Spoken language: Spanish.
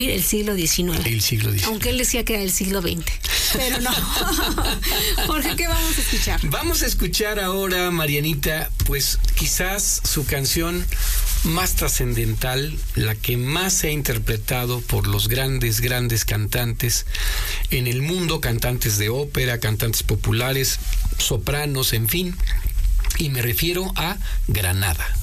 el siglo XIX. El siglo XIX. Aunque él decía que era el siglo XX. Pero no. Jorge, ¿qué vamos a escuchar? Vamos a escuchar ahora, Marianita, pues quizás su canción más trascendental, la que más se ha interpretado por los grandes cantantes en el mundo, cantantes de ópera, cantantes populares, sopranos, en fin. Y me refiero a Granada.